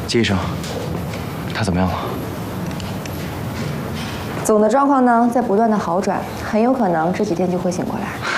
季医生，他怎么样了？ 总的状况呢，在不断的好转，很有可能这几天就会醒过来。